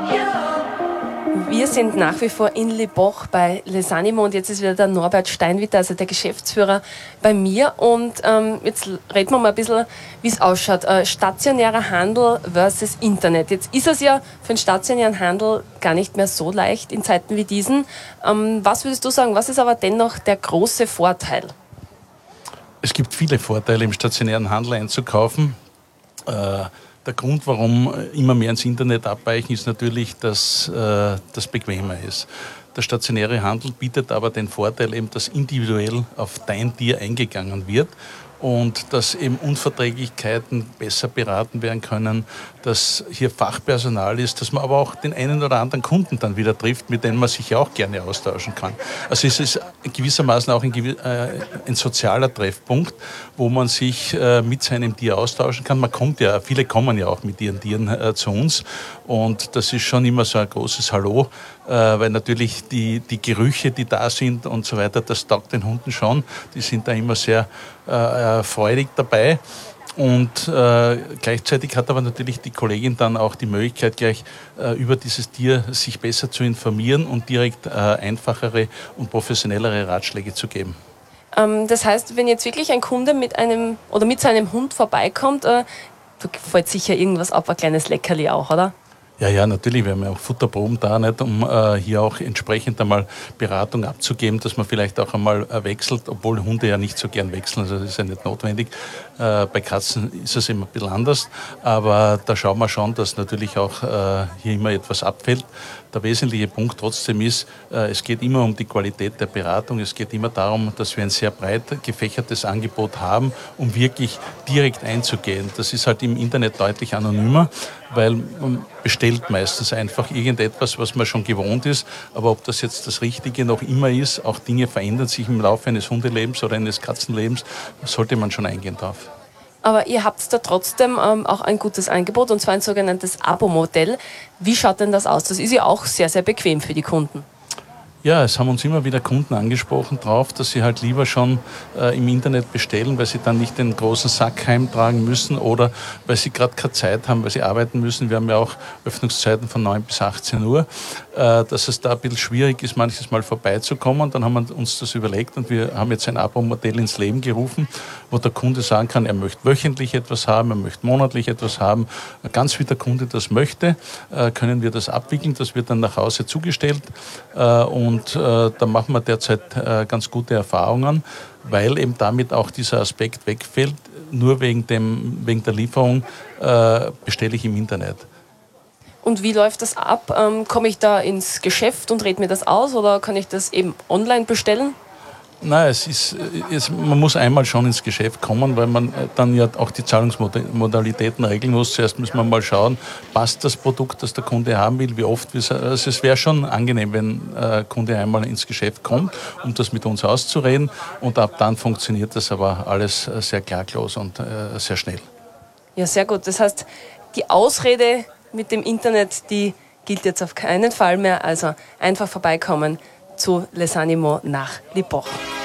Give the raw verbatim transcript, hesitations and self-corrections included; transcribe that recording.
Wir sind nach wie vor in Liboch bei Les Animaux und jetzt ist wieder der Norbert Steinwitter, also der Geschäftsführer, bei mir. Und ähm, jetzt reden wir mal ein bisschen, wie es ausschaut. Äh, stationärer Handel versus Internet. Jetzt ist es ja für den stationären Handel gar nicht mehr so leicht in Zeiten wie diesen. Ähm, was würdest du sagen, was ist aber dennoch der große Vorteil? Es gibt viele Vorteile, im stationären Handel einzukaufen. Äh, Der Grund, warum immer mehr ins Internet abweichen, ist natürlich, dass äh, das bequemer ist. Der stationäre Handel bietet aber den Vorteil, eben, dass individuell auf dein Tier eingegangen wird und dass eben Unverträglichkeiten besser beraten werden können, dass hier Fachpersonal ist, dass man aber auch den einen oder anderen Kunden dann wieder trifft, mit denen man sich ja auch gerne austauschen kann. Also es ist gewissermaßen auch ein, äh, ein sozialer Treffpunkt, wo man sich äh, mit seinem Tier austauschen kann. Man kommt ja, viele kommen ja auch mit ihren Tieren äh, zu uns und das ist schon immer so ein großes Hallo, äh, weil natürlich die, die Gerüche, die da sind und so weiter, das taugt den Hunden schon. Die sind da immer sehr äh, freudig dabei. Und äh, gleichzeitig hat aber natürlich die Kollegin dann auch die Möglichkeit, gleich äh, über dieses Tier sich besser zu informieren und direkt äh, einfachere und professionellere Ratschläge zu geben. Ähm, das heißt, wenn jetzt wirklich ein Kunde mit einem oder mit seinem Hund vorbeikommt, äh, fällt sicher irgendwas ab, ein kleines Leckerli auch, oder? Ja, ja, natürlich. Wir haben ja auch Futterproben da, nicht, um äh, hier auch entsprechend einmal Beratung abzugeben, dass man vielleicht auch einmal äh, wechselt, obwohl Hunde ja nicht so gern wechseln, also das ist ja nicht notwendig. Äh, bei Katzen ist es immer ein bisschen anders, aber da schauen wir schon, dass natürlich auch äh, hier immer etwas abfällt. Der wesentliche Punkt trotzdem ist, äh, es geht immer um die Qualität der Beratung, es geht immer darum, dass wir ein sehr breit gefächertes Angebot haben, um wirklich direkt einzugehen. Das ist halt im Internet deutlich anonymer, weil man bestellt meistens einfach irgendetwas, was man schon gewohnt ist. Aber ob das jetzt das Richtige noch immer ist, auch Dinge verändern sich im Laufe eines Hundelebens oder eines Katzenlebens, sollte man schon eingehen drauf. Aber ihr habt da trotzdem ähm, auch ein gutes Angebot, und zwar ein sogenanntes Abo-Modell. Wie schaut denn das aus? Das ist ja auch sehr, sehr bequem für die Kunden. Ja, es haben uns immer wieder Kunden angesprochen drauf, dass sie halt lieber schon äh, im Internet bestellen, weil sie dann nicht den großen Sack heimtragen müssen oder weil sie gerade keine Zeit haben, weil sie arbeiten müssen. Wir haben ja auch Öffnungszeiten von neun bis achtzehn Uhr, äh, dass es da ein bisschen schwierig ist, manches Mal vorbeizukommen. Dann haben wir uns das überlegt und wir haben jetzt ein Abo-Modell ins Leben gerufen, wo der Kunde sagen kann, er möchte wöchentlich etwas haben, er möchte monatlich etwas haben. Ganz wie der Kunde das möchte, äh, können wir das abwickeln. Das wird dann nach Hause zugestellt äh, und Und äh, da machen wir derzeit äh, ganz gute Erfahrungen, weil eben damit auch dieser Aspekt wegfällt. Nur wegen, dem, wegen der Lieferung äh, bestelle ich im Internet. Und wie läuft das ab? Ähm, komme ich da ins Geschäft und rede mir das aus oder kann ich das eben online bestellen? Nein, es ist, es, man muss einmal schon ins Geschäft kommen, weil man dann ja auch die Zahlungsmodalitäten regeln muss. Zuerst muss man mal schauen, passt das Produkt, das der Kunde haben will, wie oft. Also es wäre schon angenehm, wenn der Kunde einmal ins Geschäft kommt, um das mit uns auszureden. Und ab dann funktioniert das aber alles sehr klaglos und sehr schnell. Ja, sehr gut. Das heißt, die Ausrede mit dem Internet, die gilt jetzt auf keinen Fall mehr. Also einfach vorbeikommen zu Les Animaux nach Liboch.